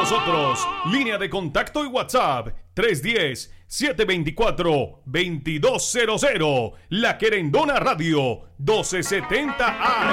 nosotros. Línea de contacto y WhatsApp 310-724-2200. La Querendona Radio 1270 AM.